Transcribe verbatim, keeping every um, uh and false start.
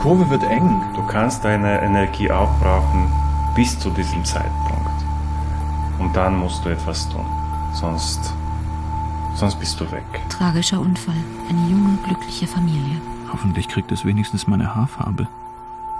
Kurve wird eng. Du kannst deine Energie aufbrauchen bis zu diesem Zeitpunkt. Und dann musst du etwas tun. Sonst, sonst bist du weg. Tragischer Unfall. Eine junge, glückliche Familie. Hoffentlich kriegt es wenigstens meine Haarfarbe.